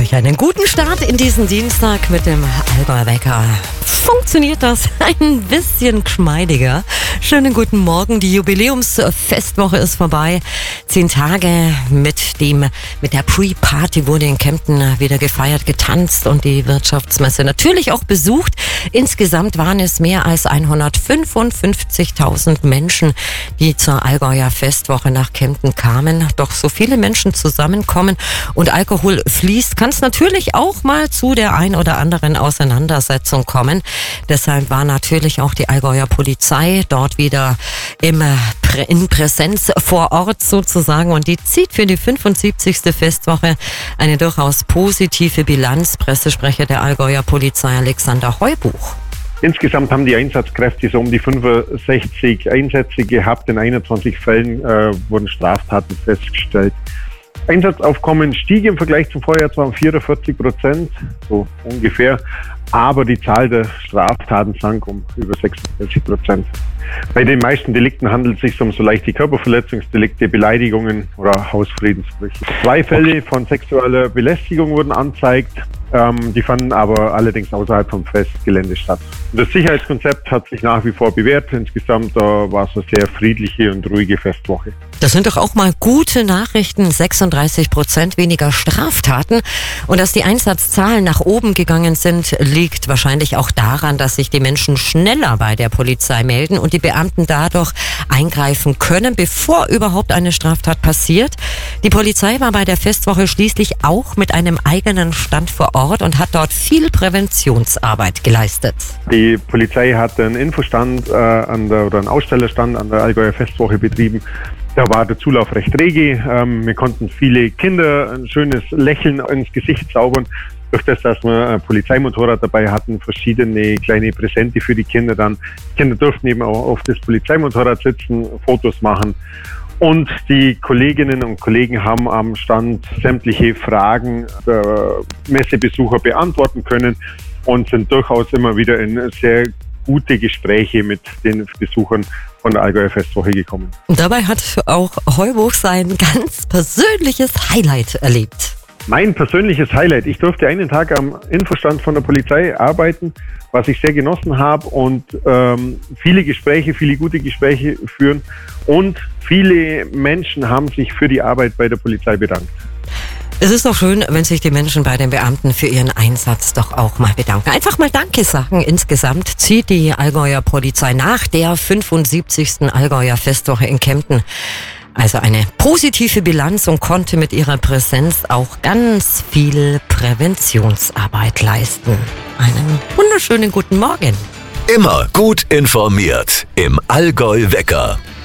euch einen guten Start in diesen Dienstag mit dem Allgäuer Wecker. Funktioniert das ein bisschen geschmeidiger? Schönen guten Morgen, die Jubiläumsfestwoche ist vorbei. 10 Tage mit der Pre-Party wurde in Kempten wieder gefeiert, getanzt und die Wirtschaftsmesse natürlich auch besucht. Insgesamt waren es mehr als 155.000 Menschen, die zur Allgäuer Festwoche nach Kempten kamen. Doch so viele Menschen zusammenkommen und Alkohol fließt, kann es natürlich auch mal zu der ein oder anderen Auseinandersetzung kommen. Deshalb war natürlich auch die Allgäuer Polizei dort wieder in Präsenz vor Ort sozusagen, und die zieht für die 75. Festwoche eine durchaus positive Bilanz. Pressesprecher der Allgäuer Polizei Alexander Heubuch. Insgesamt haben die Einsatzkräfte so um die 65 Einsätze gehabt. In 21 Fällen wurden Straftaten festgestellt. Einsatzaufkommen stieg im Vergleich zum Vorjahr zwar um 44%, so ungefähr, aber die Zahl der Straftaten sank um über 46%. Bei den meisten Delikten handelt es sich um so leichte Körperverletzungsdelikte, Beleidigungen oder Hausfriedensbrüche. 2 Fälle von sexueller Belästigung wurden angezeigt, die fanden aber allerdings außerhalb vom Festgelände statt. Das Sicherheitskonzept hat sich nach wie vor bewährt. Insgesamt war es eine sehr friedliche und ruhige Festwoche. Das sind doch auch mal gute Nachrichten. 36% weniger Straftaten. Und dass die Einsatzzahlen nach oben gegangen sind, liegt wahrscheinlich auch daran, dass sich die Menschen schneller bei der Polizei melden und die Beamten dadurch eingreifen können, bevor überhaupt eine Straftat passiert. Die Polizei war bei der Festwoche schließlich auch mit einem eigenen Stand vor Ort und hat dort viel Präventionsarbeit geleistet. Die Polizei hat einen Infostand oder einen Ausstellerstand an der Allgäuer Festwoche betrieben. Da war der Zulauf recht rege. Wir konnten viele Kinder ein schönes Lächeln ins Gesicht zaubern. Durch das, dass wir ein Polizeimotorrad dabei hatten, verschiedene kleine Präsente für die Kinder dann. Die Kinder durften eben auch auf das Polizeimotorrad sitzen, Fotos machen. Und die Kolleginnen und Kollegen haben am Stand sämtliche Fragen der Messebesucher beantworten können und sind durchaus immer wieder in sehr gute Gespräche mit den Besuchern von der Allgäuer Festwoche gekommen. Und dabei hat auch Heubuch sein ganz persönliches Highlight erlebt. Mein persönliches Highlight: Ich durfte einen Tag am Infostand von der Polizei arbeiten, was ich sehr genossen habe, und viele gute Gespräche führen, und viele Menschen haben sich für die Arbeit bei der Polizei bedankt. Es ist doch schön, wenn sich die Menschen bei den Beamten für ihren Einsatz doch auch mal bedanken. Einfach mal Danke sagen. Insgesamt zieht die Allgäuer Polizei nach der 75. Allgäuer Festwoche in Kempten also eine positive Bilanz und konnte mit ihrer Präsenz auch ganz viel Präventionsarbeit leisten. Einen wunderschönen guten Morgen. Immer gut informiert im Allgäu Wecker.